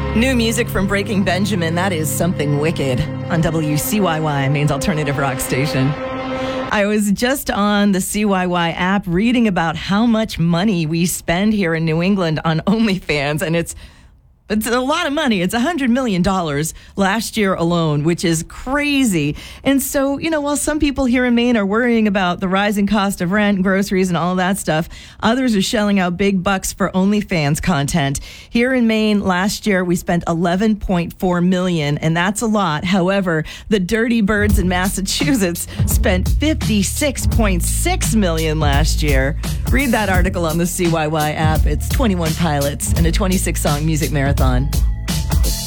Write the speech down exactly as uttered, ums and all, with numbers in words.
New music from Breaking Benjamin. That is Something Wicked on W C Y Y, Maine's alternative rock station. I was just on the C Y Y app reading about how much money we spend here in New England on OnlyFans, and it's It's a lot of money. It's one hundred million dollars last year alone, which is crazy. And so, you know, while some people here in Maine are worrying about the rising cost of rent, groceries, and all that stuff, others are shelling out big bucks for OnlyFans content. Here in Maine, last year, we spent eleven point four million dollars, and that's a lot. However, the Dirty Birds in Massachusetts spent fifty-six point six million dollars last year. Read that article on the C Y Y app. It's twenty-one pilots and a twenty-six song music marathon.